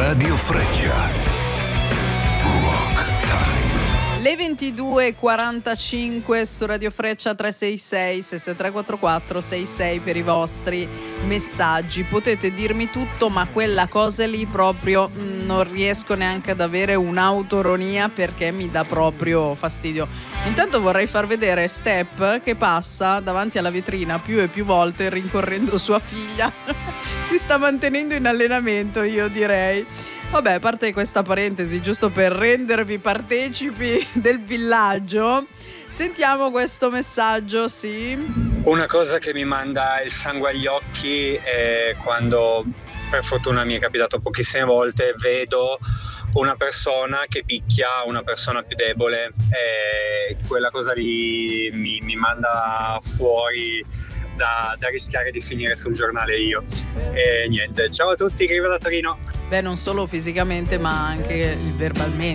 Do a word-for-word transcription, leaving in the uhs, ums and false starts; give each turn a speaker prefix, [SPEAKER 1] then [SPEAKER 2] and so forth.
[SPEAKER 1] Radio Freccia. Rock Time.
[SPEAKER 2] Le ventidue e quarantacinque su Radio Freccia tre sei sei sei sei tre quattro quattro sei sei per i vostri messaggi. Potete dirmi tutto, ma quella cosa lì proprio mh, non riesco neanche ad avere un'autoironia perché mi dà proprio fastidio. Intanto vorrei far vedere Step che passa davanti alla vetrina più e più volte rincorrendo sua figlia. Si sta mantenendo in allenamento, io direi. Vabbè, a parte questa parentesi, giusto per rendervi partecipi del villaggio, sentiamo questo messaggio, sì.
[SPEAKER 3] Una cosa che mi manda il sangue agli occhi è quando, per fortuna mi è capitato pochissime volte, vedo una persona che picchia una persona più debole, e quella cosa lì mi, mi manda fuori da, da rischiare di finire sul giornale io. E niente, ciao a tutti, che arrivo da Torino.
[SPEAKER 2] Beh, non solo fisicamente ma anche verbalmente.